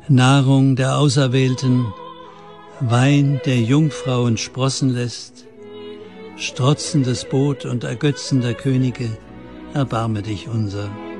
Nahrung der Auserwählten, Wein, der Jungfrauen sprossen lässt, strotzendes Boot und ergötzender Könige, erbarme dich unser.